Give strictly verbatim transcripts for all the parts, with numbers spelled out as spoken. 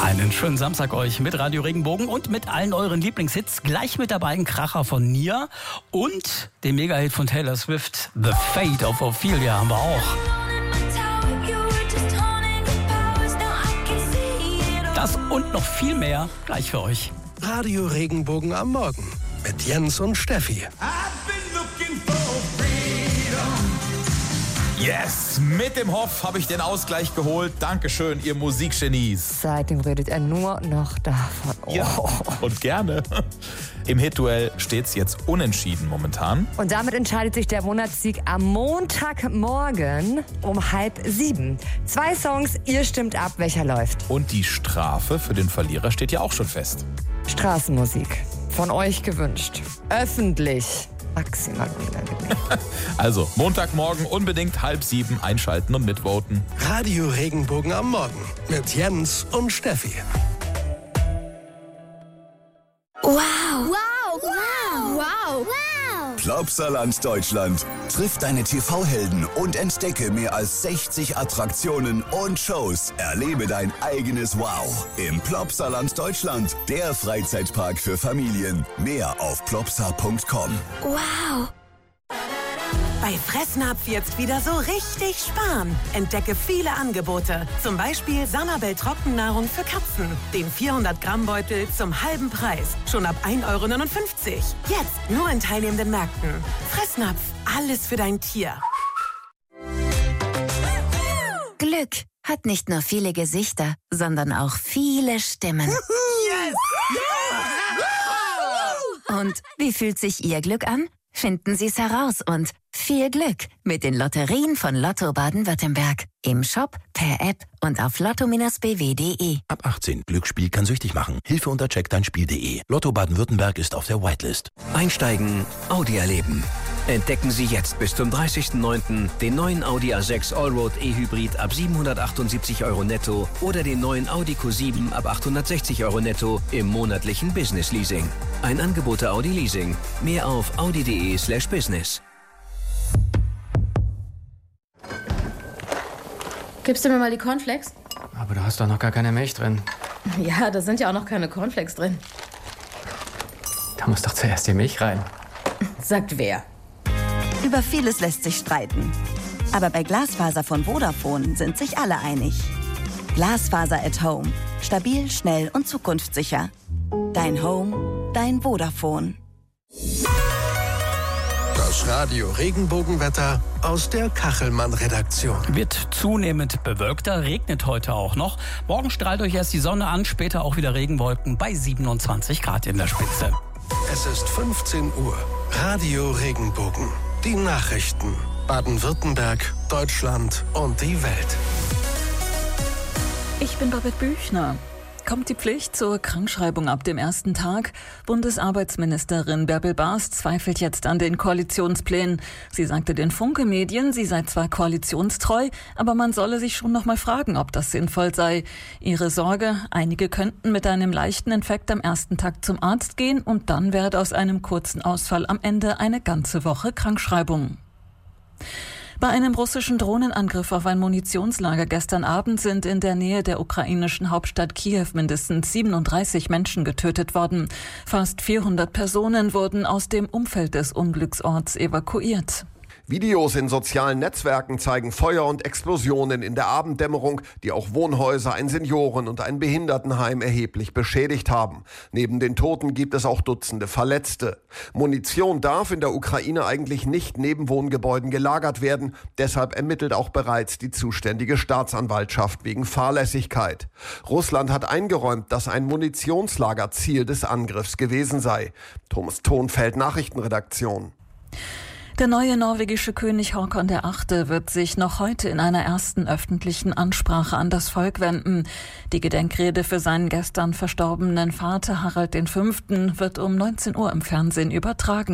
Einen schönen Samstag euch mit Radio Regenbogen und mit allen euren Lieblingshits. Gleich mit dabei ein Kracher von Nia und dem Mega-Hit von Taylor Swift, The Fate of Ophelia, haben wir auch. Das und noch viel mehr gleich für euch. Radio Regenbogen am Morgen mit Jens und Steffi. Yes, mit dem Hoff habe ich den Ausgleich geholt. Dankeschön, ihr Musikgenies. Seitdem redet er nur noch davon. Oh. Ja, und gerne. Im Hit-Duell steht es jetzt unentschieden momentan. Und damit entscheidet sich der Monatssieg am Montagmorgen um halb sieben. Zwei Songs, ihr stimmt ab, welcher läuft. Und die Strafe für den Verlierer steht ja auch schon fest. Straßenmusik. Von euch gewünscht. Öffentlich. Maximal unangenehm. Also, Montagmorgen unbedingt halb sieben einschalten und mitvoten. Radio Regenbogen am Morgen mit Jens und Steffi. Wow! Wow! Wow! Wow! Wow! Plopsaland Deutschland. Triff deine T V-Helden und entdecke mehr als sechzig Attraktionen und Shows. Erlebe dein eigenes Wow im Plopsaland Deutschland. Der Freizeitpark für Familien. Mehr auf plopsa punkt com. Wow! Bei Fressnapf jetzt wieder so richtig sparen. Entdecke viele Angebote. Zum Beispiel Sanabel Trockennahrung für Katzen. Den vierhundert Gramm Beutel zum halben Preis. Schon ab ein Euro neunundfünfzig. Jetzt nur in teilnehmenden Märkten. Fressnapf, alles für dein Tier. Glück hat nicht nur viele Gesichter, sondern auch viele Stimmen. Yes! Und wie fühlt sich Ihr Glück an? Finden Sie es heraus und viel Glück mit den Lotterien von Lotto Baden-Württemberg. Im Shop, per App und auf lotto b w punkt de. Ab achtzehn. Glücksspiel kann süchtig machen. Hilfe unter check dein spiel punkt de. Lotto Baden-Württemberg ist auf der Whitelist. Einsteigen, Audi erleben. Entdecken Sie jetzt bis zum dreißigsten neunten den neuen Audi A sechs Allroad E-Hybrid ab siebenhundertachtundsiebzig Euro netto oder den neuen Audi Q sieben ab achthundertsechzig Euro netto im monatlichen Business Leasing. Ein Angebot der Audi Leasing. Mehr auf audi punkt de slash business. Gibst du mir mal die Cornflakes? Aber du hast doch noch gar keine Milch drin. Ja, da sind ja auch noch keine Cornflakes drin. Da muss doch zuerst die Milch rein. Sagt wer? Über vieles lässt sich streiten. Aber bei Glasfaser von Vodafone sind sich alle einig. Glasfaser at Home. Stabil, schnell und zukunftssicher. Dein Home, dein Vodafone. Das Radio Regenbogenwetter aus der Kachelmann-Redaktion. Wird zunehmend bewölkter, regnet heute auch noch. Morgen strahlt euch erst die Sonne an, später auch wieder Regenwolken bei siebenundzwanzig Grad in der Spitze. Es ist fünfzehn Uhr. Radio Regenbogen. Die Nachrichten. Baden-Württemberg, Deutschland und die Welt. Ich bin Babette Büchner. Kommt die Pflicht zur Krankschreibung ab dem ersten Tag? Bundesarbeitsministerin Bärbel Baas zweifelt jetzt an den Koalitionsplänen. Sie sagte den Funke-Medien, sie sei zwar koalitionstreu, aber man solle sich schon noch mal fragen, ob das sinnvoll sei. Ihre Sorge, einige könnten mit einem leichten Infekt am ersten Tag zum Arzt gehen und dann werde aus einem kurzen Ausfall am Ende eine ganze Woche Krankschreibung. Bei einem russischen Drohnenangriff auf ein Munitionslager gestern Abend sind in der Nähe der ukrainischen Hauptstadt Kiew mindestens siebenunddreißig Menschen getötet worden. Fast vierhundert Personen wurden aus dem Umfeld des Unglücksorts evakuiert. Videos in sozialen Netzwerken zeigen Feuer und Explosionen in der Abenddämmerung, die auch Wohnhäuser, ein Senioren- und ein Behindertenheim erheblich beschädigt haben. Neben den Toten gibt es auch Dutzende Verletzte. Munition darf in der Ukraine eigentlich nicht neben Wohngebäuden gelagert werden. Deshalb ermittelt auch bereits die zuständige Staatsanwaltschaft wegen Fahrlässigkeit. Russland hat eingeräumt, dass ein Munitionslager Ziel des Angriffs gewesen sei. Thomas Thonfeld, Nachrichtenredaktion. Der neue norwegische König Håkon der Achte wird sich noch heute in einer ersten öffentlichen Ansprache an das Volk wenden. Die Gedenkrede für seinen gestern verstorbenen Vater Harald der Fünfte wird um neunzehn Uhr im Fernsehen übertragen.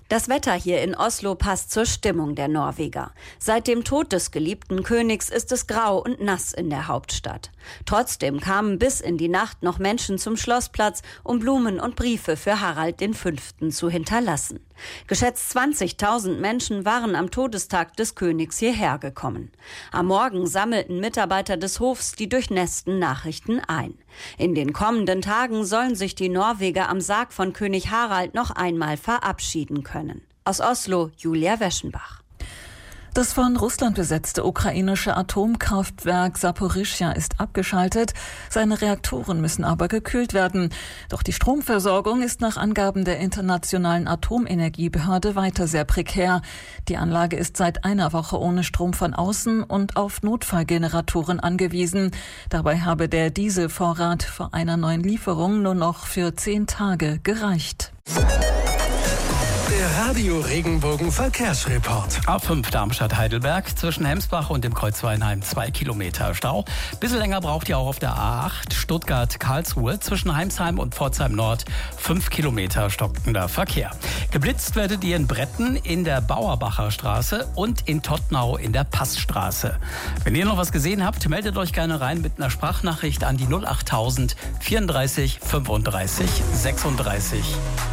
Das Wetter hier in Oslo passt zur Stimmung der Norweger. Seit dem Tod des geliebten Königs ist es grau und nass in der Hauptstadt. Trotzdem kamen bis in die Nacht noch Menschen zum Schlossplatz, um Blumen und Briefe für Harald den Fünften zu hinterlassen. Geschätzt zwanzigtausend Menschen waren am Todestag des Königs hierher gekommen. Am Morgen sammelten Mitarbeiter des Hofs die durchnässten Nachrichten ein. In den kommenden Tagen sollen sich die Norweger am Sarg von König Harald noch einmal verabschieden können. Aus Oslo, Julia Weschenbach. Das von Russland besetzte ukrainische Atomkraftwerk Saporischschja ist abgeschaltet. Seine Reaktoren müssen aber gekühlt werden. Doch die Stromversorgung ist nach Angaben der Internationalen Atomenergiebehörde weiter sehr prekär. Die Anlage ist seit einer Woche ohne Strom von außen und auf Notfallgeneratoren angewiesen. Dabei habe der Dieselvorrat vor einer neuen Lieferung nur noch für zehn Tage gereicht. Der Radio Regenbogen Verkehrsreport. A fünf Darmstadt-Heidelberg zwischen Hemsbach und dem Kreuz Weinheim zwei Kilometer Stau. Bisschen länger braucht ihr auch auf der A acht Stuttgart-Karlsruhe zwischen Heimsheim und Pforzheim Nord fünf Kilometer stockender Verkehr. Geblitzt werdet ihr in Bretten in der Bauerbacher Straße und in Tottnau in der Passstraße. Wenn ihr noch was gesehen habt, meldet euch gerne rein mit einer Sprachnachricht an die null achttausend vierunddreißig fünfunddreißig sechsunddreißig.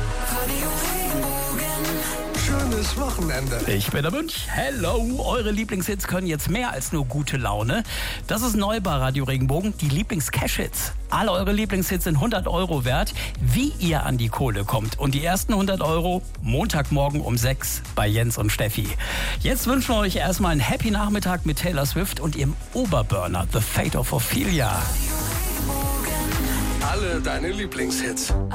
Schönes Wochenende. Ich bin der Münch. Hello. Eure Lieblingshits können jetzt mehr als nur gute Laune. Das ist neu bei Radio Regenbogen. Die Lieblings-Cash-Hits. Alle eure Lieblingshits sind hundert Euro wert. Wie ihr an die Kohle kommt. Und die ersten hundert Euro Montagmorgen um sechs bei Jens und Steffi. Jetzt wünschen wir euch erstmal einen Happy Nachmittag mit Taylor Swift und ihrem Oberburner The Fate of Ophelia. Alle deine Lieblingshits.